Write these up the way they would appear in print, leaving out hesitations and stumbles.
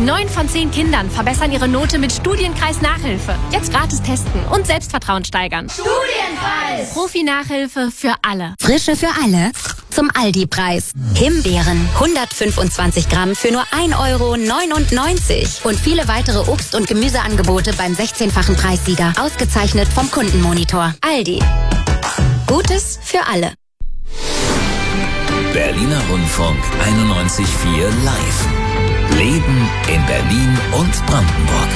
9 von 10 Kindern verbessern ihre Note mit Studienkreis Nachhilfe. Jetzt gratis testen und Selbstvertrauen steigern. Studienpreis! Profi-Nachhilfe für alle. Frische für alle zum Aldi-Preis. Himbeeren 125 Gramm für nur 1,99 € und viele weitere Obst- und Gemüseangebote beim 16-fachen Preissieger. Ausgezeichnet vom Kundenmonitor. Aldi. Gutes für alle. Berliner Rundfunk 91.4 Live. Leben in Berlin und Brandenburg.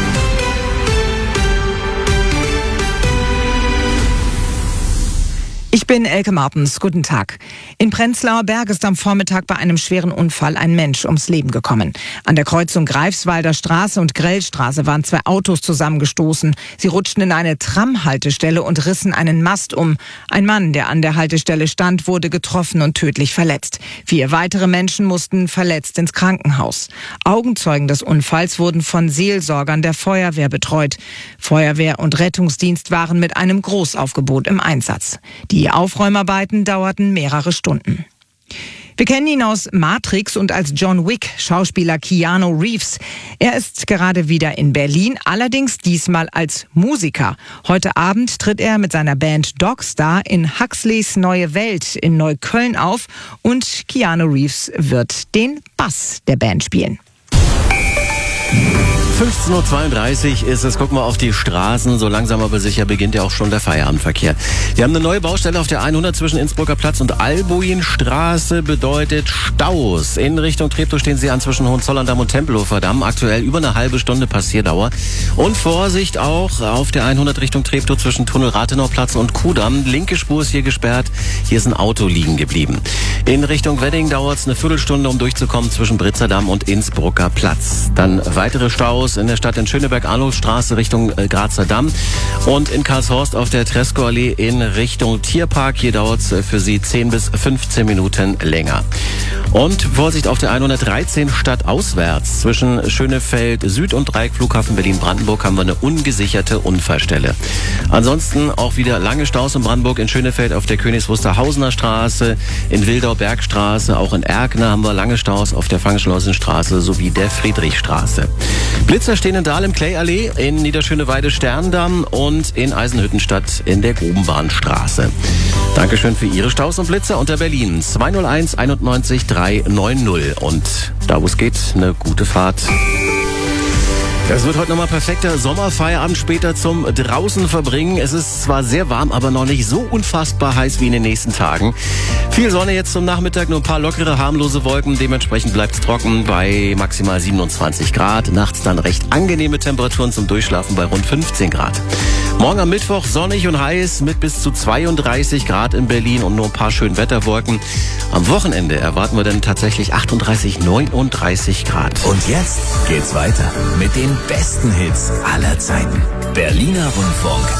Ich bin Elke Martens. Guten Tag. In Prenzlauer Berg ist am Vormittag bei einem schweren Unfall ein Mensch ums Leben gekommen. An der Kreuzung Greifswalder Straße und Grellstraße waren 2 Autos zusammengestoßen. Sie rutschten in eine Tramhaltestelle und rissen einen Mast um. Ein Mann, der an der Haltestelle stand, wurde getroffen und tödlich verletzt. 4 weitere Menschen mussten verletzt ins Krankenhaus. Augenzeugen des Unfalls wurden von Seelsorgern der Feuerwehr betreut. Feuerwehr und Rettungsdienst waren mit einem Großaufgebot im Einsatz. Die Aufräumarbeiten dauerten mehrere Stunden. Wir kennen ihn aus Matrix und als John Wick, Schauspieler Keanu Reeves. Er ist gerade wieder in Berlin, allerdings diesmal als Musiker. Heute Abend tritt er mit seiner Band Dogstar in Huxleys Neue Welt in Neukölln auf und Keanu Reeves wird den Bass der Band spielen. 15.32 Uhr ist es. Gucken wir auf die Straßen. So langsam aber sicher beginnt ja auch schon der Feierabendverkehr. Wir haben eine neue Baustelle auf der 100 zwischen Innsbrucker Platz und Albuinstraße. Bedeutet Staus. In Richtung Treptow stehen sie an zwischen Hohenzollern-Damm und Tempelhofer Damm. Aktuell über eine halbe Stunde Passierdauer. Und Vorsicht auch auf der 100 Richtung Treptow zwischen Tunnel Rathenauplatz und Kudamm. Linke Spur ist hier gesperrt. Hier ist ein Auto liegen geblieben. In Richtung Wedding dauert es eine Viertelstunde, um durchzukommen zwischen Britzerdamm und Innsbrucker Platz. Dann weitere Staus in der Stadt in Schöneberg-Arnulfstraße Richtung Grazer Damm und in Karlshorst auf der Tresco-Allee in Richtung Tierpark. Hier dauert es für Sie 10 bis 15 Minuten länger. Und Vorsicht auf der 113 stadtauswärts. Zwischen Schönefeld Süd und Dreieckflughafen Berlin-Brandenburg haben wir eine ungesicherte Unfallstelle. Ansonsten auch wieder lange Staus in Brandenburg, in Schönefeld auf der Königs-Wusterhausener Straße, in Wildau-Bergstraße, auch in Erkner haben wir lange Staus auf der Fangschlossenstraße sowie der Friedrichstraße. Blitzer stehen in Dahlem Clay-Allee, in Niederschöneweide Sterndamm und in Eisenhüttenstadt in der Grubenbahnstraße. Dankeschön für Ihre Staus und Blitzer unter Berlin 201 91 390 und da wo es geht, eine gute Fahrt. Es wird heute nochmal perfekter Sommerfeierabend später zum draußen verbringen. Es ist zwar sehr warm, aber noch nicht so unfassbar heiß wie in den nächsten Tagen. Viel Sonne jetzt zum Nachmittag, nur ein paar lockere, harmlose Wolken. Dementsprechend bleibt es trocken bei maximal 27 Grad. Nachts dann recht angenehme Temperaturen zum Durchschlafen bei rund 15 Grad. Morgen am Mittwoch sonnig und heiß mit bis zu 32 Grad in Berlin und nur ein paar schönen Wetterwolken. Am Wochenende erwarten wir dann tatsächlich 38, 39 Grad. Und jetzt geht's weiter mit den besten Hits aller Zeiten. Berliner Rundfunk